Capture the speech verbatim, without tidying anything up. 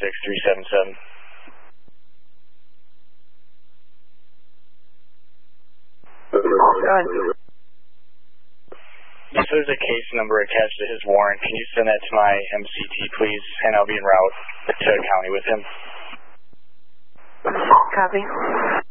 six three seven seven. Yes, there's a case number attached to his warrant. Can you send that to my M C T, please? And I'll be en route to county with him. Copy.